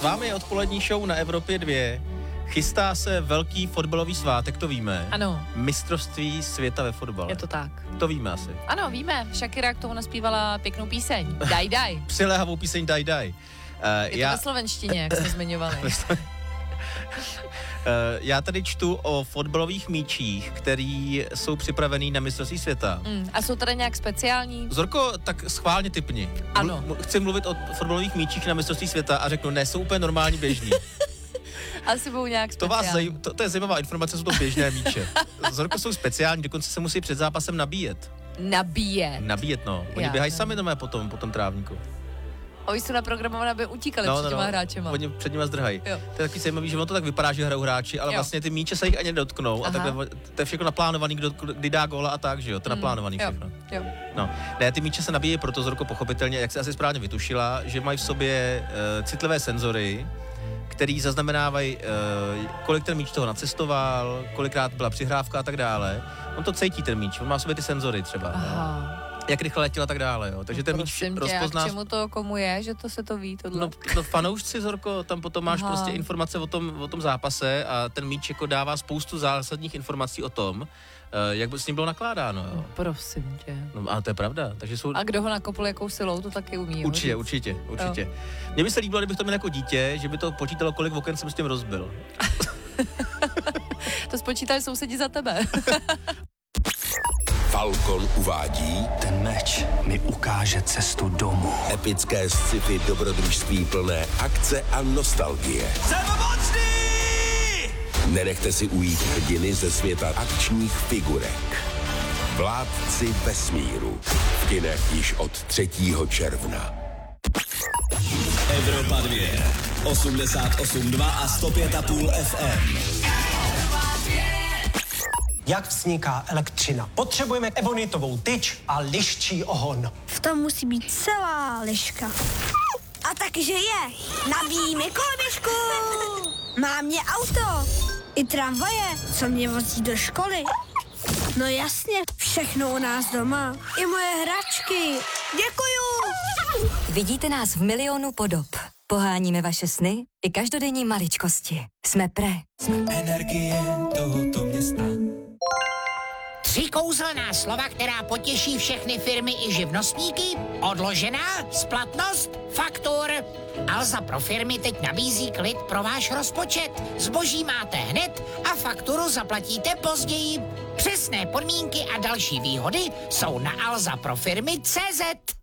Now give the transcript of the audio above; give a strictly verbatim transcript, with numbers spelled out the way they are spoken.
vámi je odpolední show na Evropě dva. Chystá se velký fotbalový svátek, to víme. Ano. Mistrovství světa ve fotbale. Je to tak. To víme asi. Ano, víme. Shakira k tomu naspívala pěknou píseň. Daj, daj. Přiléhavou píseň Daj, daj. Uh, je já... to ve slovenštině, jak jsme zmiňovali. Já tady čtu o fotbalových míčích, který jsou připravený na mistrovství světa. Mm, a jsou tady nějak speciální? Zorko, tak schválně tipni. Ano. Mlu- chci mluvit o fotbalových míčích na mistrovství světa a řeknu, ne, jsou úplně normální běžní. Asi budou nějak speciální. To, vás zaj- to, to je zajímavá informace, jsou to běžné míče. Zorko, jsou speciální, dokonce se musí před zápasem nabíjet. Nabíjet? Nabíjet, no. Oni Já, běhají no. sami doma po tom, po tom trávníku. Oni jsou naprogramované, aby utíkali no, před no, těma no. hráčema. Oni před nimi zdrhají. Jo. To je taky zajímavý, že ono to tak vypadá, že hrajou hráči, ale jo. vlastně ty míče se jich ani nedotknou. Aha. A takhle, to je všechno naplánovaný, kdo, kdy dá góla a tak, že jo, to je mm, naplánovaný jo. všechno. Jo. No, ne, ty míče se nabíjí proto, Zorko, pochopitelně, jak se asi správně vytušila, že mají v sobě uh, citlivé senzory, který zaznamenávají, uh, kolik ten míč toho nacestoval, kolikrát byla přihrávka a tak dále. On to cítí, ten míč, on má v sobě ty senzory třeba. Aha. Jak rychle letěl a tak dále, jo. Takže ten míč rozpozná... K čemu to komu je, že to se to ví, tohle? No, no fanoušci, Zorko, tam potom máš Aha. prostě informace o tom, o tom zápase a ten míč jako dává spoustu zásadních informací o tom, uh, jak by s ním bylo nakládáno, jo. No, prosím tě. No, a to je pravda, takže jsou... A kdo ho nakopl jakou silou, to taky umí. Určitě, říct. určitě, určitě. Mně by se líbilo, kdybych to měl jako dítě, že by to počítalo, kolik oken jsem s tím rozbil. To spočítali sousedi za tebe. Falcon uvádí Ten meč mi ukáže cestu domů. epické sci-fi dobrodružství plné akce a nostalgie. Jsem mocný! Nenechte si ujít hrdiny ze světa akčních figurek. Vládci vesmíru. V kinech již od třetího června. Evropa dva, osmdesát osm dva a sto pět a půl F M. Jak vzniká elektřina? Potřebujeme ebonitovou tyč a liščí ohon. V tom musí být celá liška. A takže je. Nabíjíme koloběžku. Má mě auto. I tramvaje, co mě vozí do školy. No jasně, všechno u nás doma. I moje hračky. Děkuju. Vidíte nás v milionu podob. Poháníme vaše sny i každodenní maličkosti. Jsme Pre. Energie tohoto města. Tři kouzelná slova, která potěší všechny firmy i živnostníky. Odložená, splatnost, faktur. Alza pro firmy teď nabízí klid pro váš rozpočet. Zboží máte hned a fakturu zaplatíte později. Přesné podmínky a další výhody jsou na alza pro firmy tečka cé zet.